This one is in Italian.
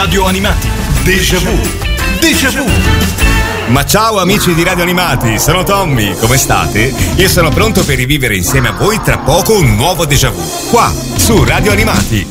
Radio Animati. Déjà vu. Déjà vu. Ma ciao amici di Radio Animati, sono Tommy, come state? Io sono pronto per rivivere insieme a voi tra poco un nuovo déjà vu, qua, su Radio Animati.